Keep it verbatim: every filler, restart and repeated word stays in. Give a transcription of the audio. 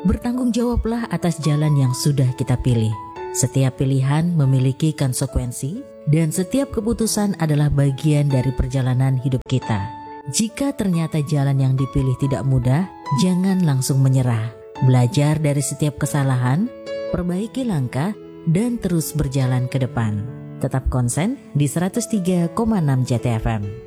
Bertanggung jawablah atas jalan yang sudah kita pilih. Setiap pilihan memiliki konsekuensi dan setiap keputusan adalah bagian dari perjalanan hidup kita. Jika ternyata jalan yang dipilih tidak mudah, jangan langsung menyerah. Belajar dari setiap kesalahan, perbaiki langkah, dan terus berjalan ke depan. Tetap konsen di seratus tiga koma enam J T F M.